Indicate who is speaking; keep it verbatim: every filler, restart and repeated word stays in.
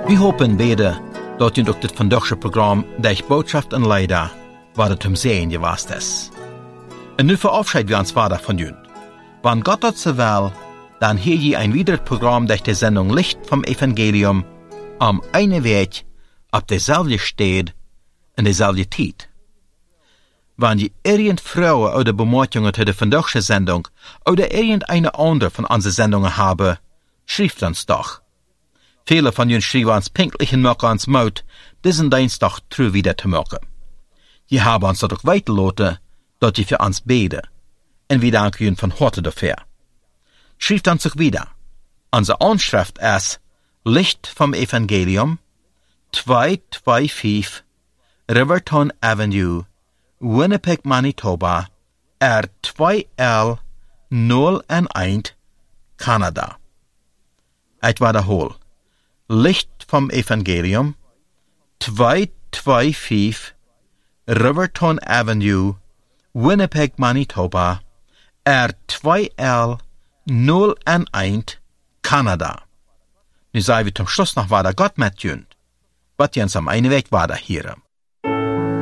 Speaker 1: We hopen beide dat je ook dit vandaagse programma de boodschap en leider wat het hem zijn geweest is. En nu verabschieden we ons vader van jullie. Wanneer Gott dat zo wil, dan hier je een wieder programma durch de Sendung Licht vom Evangelium am eine Weg op dezelfde stad en dezelfde tijd. Wanneer je irgend Vrouwen oder Bemerkungen zu der vandaagse Sendung oder irgendeine andere von onze Sendungen haben, schreibt uns doch. Viele von ihnen schreiben uns pünktlich und machen uns Mut, diesen Dienstag true wieder zu machen. Die haben uns dadurch weitergelassen, dass die für uns beten. Und wir danken ihnen von Harte dafür. Schreibt uns auch wieder. Unsere Anschrift ist Licht vom Evangelium, zweihunderfünfundzwanzig Riverton Avenue, Winnipeg, Manitoba, R zwei L null eins, Kanada. Ich wiederhole. Licht vom Evangelium, zweihunderfünfundzwanzig Riverton Avenue, Winnipeg, Manitoba, R zwei L null eins, Kanada. Nu sagen wir zum Schluss noch weiter Gott mit jünd, was uns am einen Weg weiter hier.